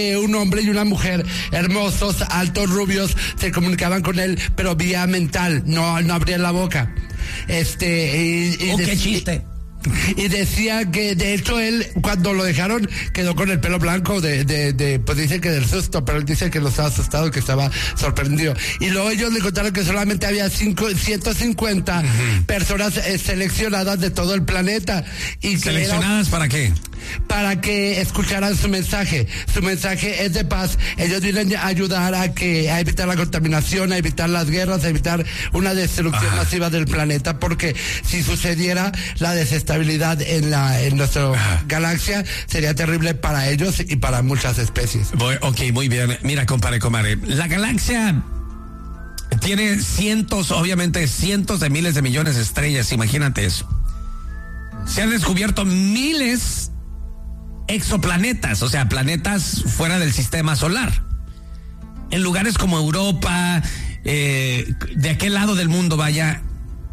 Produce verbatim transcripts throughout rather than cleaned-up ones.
un hombre y una mujer hermosos, altos, rubios, se comunicaban con él, pero vía mental, no, no abrían la boca. Este, y, y oh, de, qué chiste. Y decía que, de hecho, él, cuando lo dejaron, quedó con el pelo blanco de, de, de, pues dice que del susto, pero él dice que no estaba asustado, que estaba sorprendido. Y luego ellos le contaron que solamente había cinco, ciento cincuenta uh-huh. personas eh, seleccionadas de todo el planeta. Y que ¿Seleccionadas era, para qué? Para que escucharan su mensaje. Su mensaje es de paz. Ellos vienen a ayudar a que, a evitar la contaminación, a evitar las guerras, a evitar una destrucción Ajá. masiva del planeta, porque si sucediera la desestabilización en la en nuestra Ajá. galaxia sería terrible para ellos y para muchas especies. Voy, ok, muy bien. Mira, compadre, compadre, la galaxia tiene cientos, obviamente cientos de miles de millones de estrellas, imagínate eso. Se han descubierto miles exoplanetas, o sea, planetas fuera del sistema solar. En lugares como Europa, eh, de aquel lado del mundo, vaya,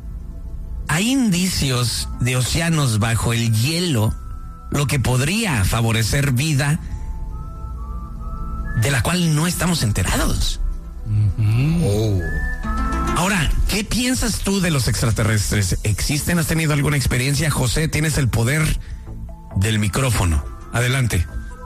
hay indicios de océanos bajo el hielo, lo que podría favorecer vida de la cual no estamos enterados. Uh-huh. Oh. Ahora, ¿qué piensas tú de los extraterrestres? ¿Existen? ¿Has tenido alguna experiencia? José, tienes el poder del micrófono. Adelante.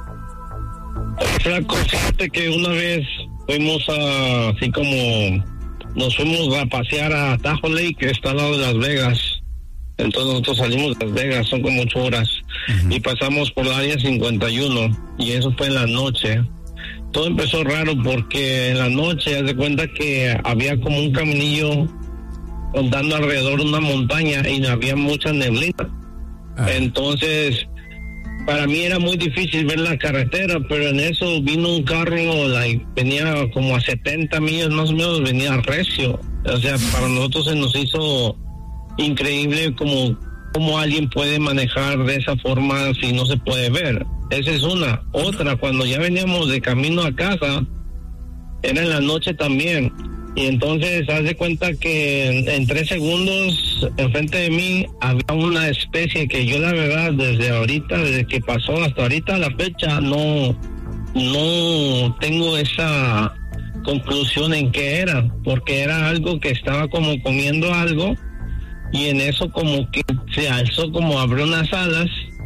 Flaco, fíjate que una vez fuimos a, así como... Nos fuimos a pasear a Tahoe Lake, que está al lado de Las Vegas. Entonces nosotros salimos de Las Vegas, son como ocho horas. Uh-huh. Y pasamos por la área cincuenta y uno, y eso fue en la noche. Todo empezó raro porque en la noche, haz de cuenta que había como un caminillo andando alrededor de una montaña y había mucha neblina. Uh-huh. Entonces, para mí era muy difícil ver la carretera, pero en eso vino un carro, like, venía como a setenta millas más o menos, venía recio. O sea, para nosotros se nos hizo increíble como, como alguien puede manejar de esa forma si no se puede ver. Esa es una. Otra, cuando ya veníamos de camino a casa, era en la noche también. Y entonces, haz de cuenta que en, en tres segundos, enfrente de mí, había una especie que yo, la verdad, desde ahorita, desde que pasó hasta ahorita la fecha, no, no tengo esa conclusión en qué era, porque era algo que estaba como comiendo algo, y en eso como que se alzó, como abrió unas alas,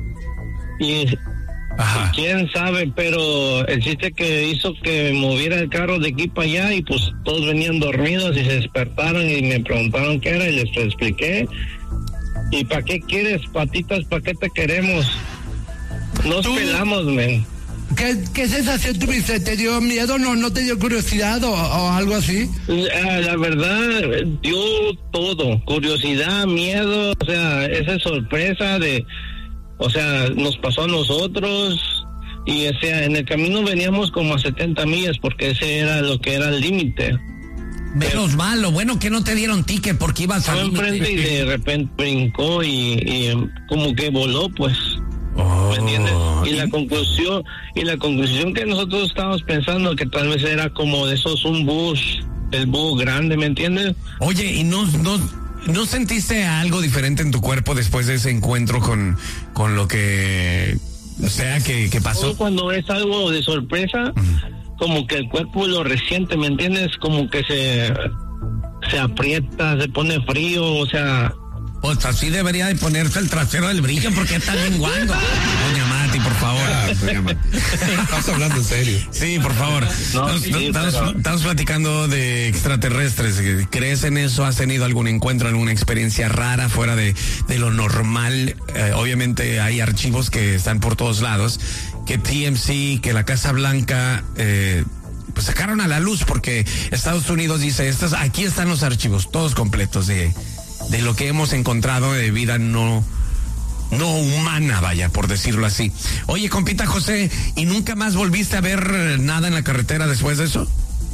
y... Ajá. Quién sabe, pero el chiste que hizo que moviera el carro de aquí para allá, y pues todos venían dormidos y se despertaron y me preguntaron qué era y les expliqué. ¿Y para qué quieres, patitas? ¿Para qué te queremos? Nos ¿Tú? pelamos, men. ¿Qué, ¿Qué sensación tuviste? ¿Te dio miedo? ¿No, no te dio curiosidad o, o algo así? La, la verdad, dio todo. Curiosidad, miedo, o sea, esa sorpresa de... O sea, nos pasó a nosotros y, o sea, en el camino veníamos como a setenta millas porque ese era lo que era el límite. Menos mal, lo bueno que no te dieron ticket porque ibas a... enfrente y de repente brincó y, y como que voló, pues. Oh. ¿Me entiendes? Y la conclusión, y la conclusión que nosotros estábamos pensando que tal vez era como de esos un bus, el bus grande, ¿me entiendes? Oye, y no... no... ¿No sentiste algo diferente en tu cuerpo después de ese encuentro con, con lo que, o sea, que, que pasó? Cuando es algo de sorpresa, uh-huh. como que el cuerpo lo resiente, ¿me entiendes? Como que se, se aprieta, se pone frío, o sea... Pues así debería de ponerse el trasero del brillo porque está lenguando. Doña Mati, por favor. Ah, doña Mati. Estamos hablando en serio. Sí, por favor. No, estamos, sí, estamos, estamos platicando de extraterrestres. ¿Crees en eso? ¿Has tenido algún encuentro, alguna experiencia rara fuera de, de lo normal? Eh, obviamente hay archivos que están por todos lados. Que T M C, que la Casa Blanca... Eh, pues sacaron a la luz porque Estados Unidos dice, estas, aquí están los archivos, todos completos de... de lo que hemos encontrado de vida no no humana, vaya, por decirlo así. Oye, compita José, ¿y nunca más volviste a ver nada en la carretera después de eso?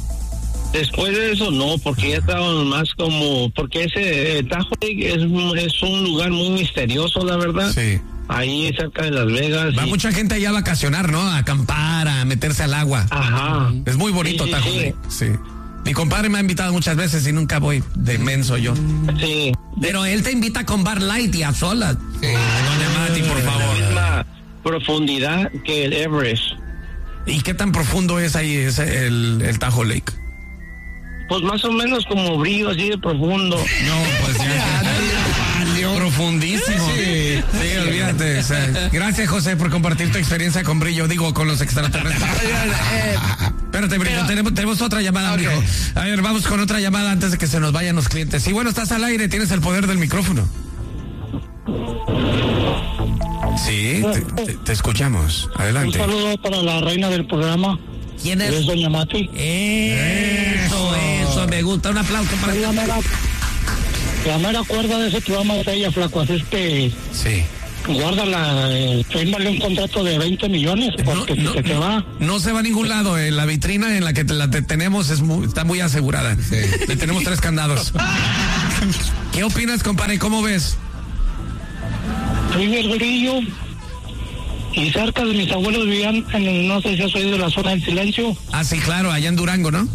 Después de eso no, porque ya estaban más como, porque ese eh, Tahoe es, es un lugar muy misterioso, la verdad. Sí. Ahí cerca de Las Vegas. Va y... mucha gente allá a vacacionar, ¿no? A acampar, a meterse al agua. Ajá. Es muy bonito, sí, sí, Tahoe. Sí. sí. Mi compadre me ha invitado muchas veces y nunca voy, de menso yo. Sí. Pero él te invita con Bar Light y a solas. Sí. Doña Mati, por favor. La misma profundidad que el Everest. ¿Y qué tan profundo es ahí ese, el, el Tahoe Lake? Pues más o menos como Brillo, así de profundo. No, pues ya. Profundísimo. Sí, sí, olvídate. O sea, gracias, José, por compartir tu experiencia con Brillo, digo, con los extraterrestres. eh, Espérate, Brillo, pero, tenemos, tenemos otra llamada, okay. amigo. A ver, vamos con otra llamada antes de que se nos vayan los clientes. Sí, bueno, estás al aire, tienes el poder del micrófono. Sí, te, te, te escuchamos. Adelante. Un saludo para la reina del programa. ¿Quién es? Es doña Mati. Eso, eso, me gusta. Un aplauso para la mera, la mera cuerda de ese programa de ella, flaco. Así es que... Sí. Guárdala, eh, fírmale un contrato de veinte millones, porque no, si no, se te va... No se va a ningún lado, eh, la vitrina en la que te, la te tenemos es muy, está muy asegurada. Sí. Le tenemos tres candados. ¿Qué opinas, compadre? ¿Cómo ves? Soy el Grillo, y cerca de mis abuelos vivían en el, no sé si has oído, la zona del silencio. Ah, sí, claro, allá en Durango, ¿no?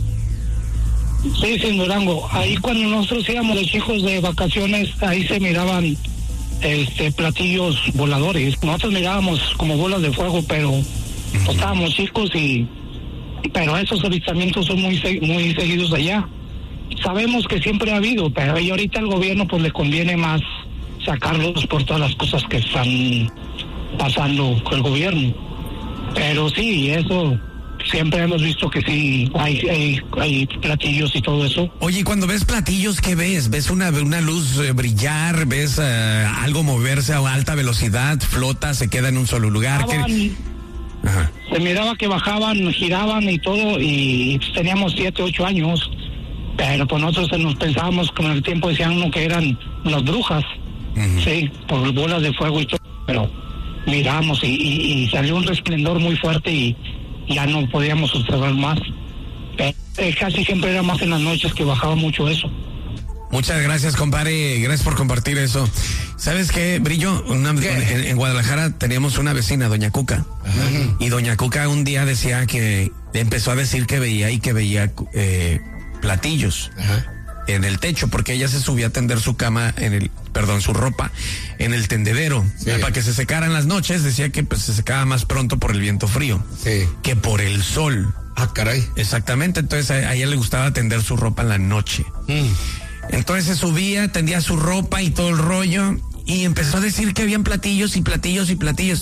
Sí, sí, en Durango. Ahí cuando nosotros íbamos los hijos de vacaciones, ahí se miraban este platillos voladores. Nosotros mirábamos como bolas de fuego, pero uh-huh. estábamos chicos y pero esos avistamientos son muy muy seguidos allá. Sabemos que siempre ha habido, pero ahí ahorita al gobierno pues le conviene más sacarlos por todas las cosas que están pasando con el gobierno. Pero sí, eso siempre hemos visto que sí hay, hay, hay platillos y todo eso. Oye, cuando ves platillos, ¿qué ves? ¿Ves una, una luz eh, brillar? ¿Ves eh, algo moverse a alta velocidad? ¿Flota? ¿Se queda en un solo lugar? ¿Qué? Ajá. Se miraba que bajaban, giraban y todo, y, y pues teníamos siete, ocho años, pero pues nosotros nos pensábamos con el tiempo, decían uno que eran las brujas, uh-huh. sí, por bolas de fuego y todo, pero miramos y, y, y salió un resplendor muy fuerte y ya no podíamos observar más. Pero, eh, casi siempre era más en las noches que bajaba mucho eso. Muchas gracias, compadre. Gracias por compartir eso. ¿Sabes qué, Brillo? Una, ¿Qué? En, en Guadalajara teníamos una vecina, doña Cuca. Ajá. Y doña Cuca un día decía que empezó a decir que veía y que veía eh, platillos. Ajá. En el techo, porque ella se subía a tender su cama en el, perdón, su ropa en el tendedero, sí. Para que se secara en las noches. Decía que pues se secaba más pronto por el viento frío, sí. Que por el sol. Ah, caray. Exactamente, entonces a, a ella le gustaba tender su ropa en la noche. Mm. Entonces se subía, tendía su ropa y todo el rollo, y empezó a decir que habían platillos y platillos y platillos.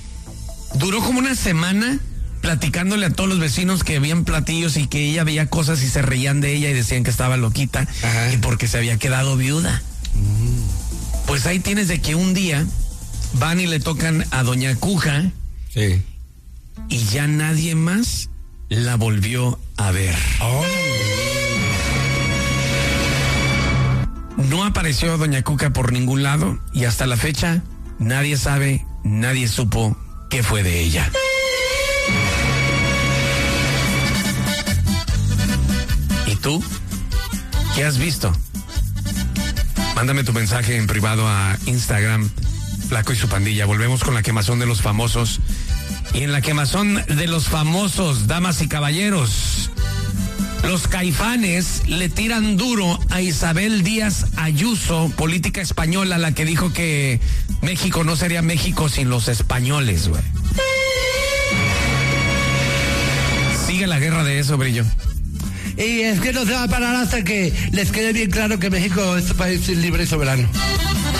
Duró como una semana platicándole a todos los vecinos que habían platillos y que ella veía cosas y se reían de ella y decían que estaba loquita. Ajá. Y porque se había quedado viuda. Mm. Pues ahí tienes de que un día van y le tocan a doña Cuja, sí. Y ya nadie más la volvió a ver. Oh. No apareció doña Cuca por ningún lado y hasta la fecha nadie sabe, nadie supo qué fue de ella. ¿Y tú? ¿Qué has visto? Mándame tu mensaje en privado a Instagram, Flaco y su pandilla. Volvemos con la quemazón de los famosos. Y en la quemazón de los famosos, damas y caballeros, los Caifanes le tiran duro a Isabel Díaz Ayuso, política española, la que dijo que México no sería México sin los españoles, güey. Sigue la guerra de eso, Brillo. Y es que no se va a parar hasta que les quede bien claro que México es un país libre y soberano.